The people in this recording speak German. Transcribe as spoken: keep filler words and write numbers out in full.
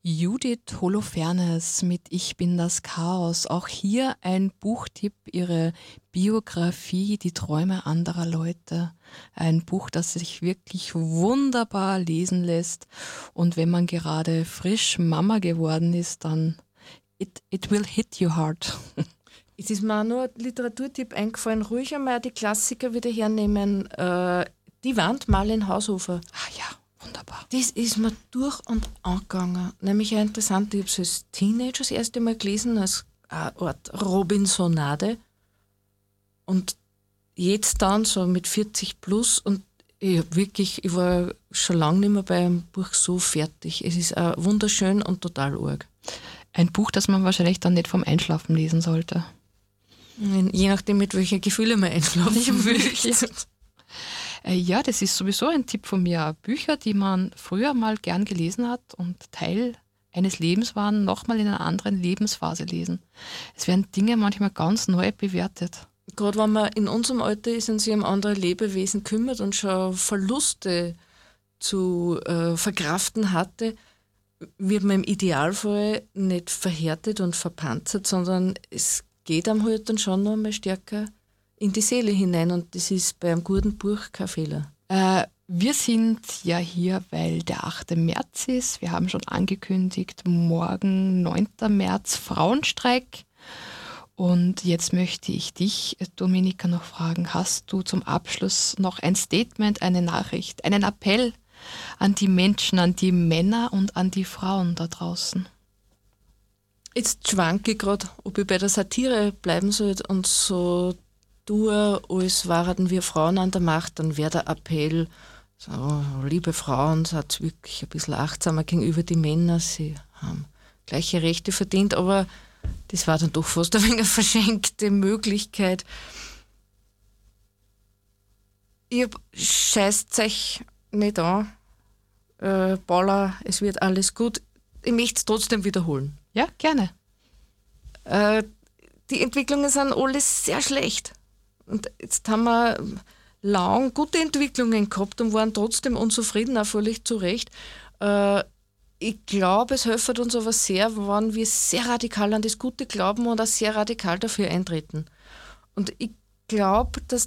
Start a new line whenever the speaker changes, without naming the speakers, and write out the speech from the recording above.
Judith Holofernes mit Ich bin das Chaos. Auch hier ein Buchtipp, ihre Biografie, die Träume anderer Leute. Ein Buch, das sich wirklich wunderbar lesen lässt. Und wenn man gerade frisch Mama geworden ist, dann it, it will hit you hard.
Es ist mir auch nur ein Literaturtipp eingefallen, ruhig einmal die Klassiker wieder hernehmen. Äh, die Wand, Marlen Haushofer.
Ah ja. Wunderbar.
Das ist mir durch und angegangen. Nämlich eine interessante, ich habe es als Teenager das erste Mal gelesen, als eine Art Robinsonade. Und jetzt dann so mit vierzig plus und ich hab wirklich, ich war schon lange nicht mehr bei einem Buch so fertig. Es ist auch wunderschön und total arg.
Ein Buch, das man wahrscheinlich dann nicht vom Einschlafen lesen sollte.
Je nachdem, mit welchen Gefühlen man einschlafen will.
Ja, das ist sowieso ein Tipp von mir. Bücher, die man früher mal gern gelesen hat und Teil eines Lebens waren, nochmal in einer anderen Lebensphase lesen. Es werden Dinge manchmal ganz neu bewertet.
Gerade wenn man in unserem Alter ist und sich um andere Lebewesen kümmert und schon Verluste zu äh, verkraften hatte, wird man im Idealfall nicht verhärtet und verpanzert, sondern es geht einem halt dann schon noch mal stärker in die Seele hinein und das ist bei einem guten Buch kein Fehler.
Äh, wir sind ja hier, weil der achte März ist. Wir haben schon angekündigt, morgen, neunten März, Frauenstreik. Und jetzt möchte ich dich, Dominika, noch fragen, hast du zum Abschluss noch ein Statement, eine Nachricht, einen Appell an die Menschen, an die Männer und an die Frauen da draußen?
Jetzt schwanke ich gerade, ob ich bei der Satire bleiben soll und so tue, als waren wir Frauen an der Macht, dann wäre der Appell, so, liebe Frauen, seid wirklich ein bisschen achtsamer gegenüber die Männer, sie haben gleiche Rechte verdient, aber das war dann doch fast ein wenig eine verschenkte Möglichkeit. Ihr scheißt euch nicht an, äh, Paula, es wird alles gut. Ich möchte es trotzdem wiederholen.
Ja, gerne.
Äh, die Entwicklungen sind alles sehr schlecht. Und jetzt haben wir lang gute Entwicklungen gehabt und waren trotzdem unzufrieden, auch völlig zu Recht. Äh, ich glaube, es hilft uns aber sehr, wenn wir sehr radikal an das Gute glauben und auch sehr radikal dafür eintreten. Und ich glaube, dass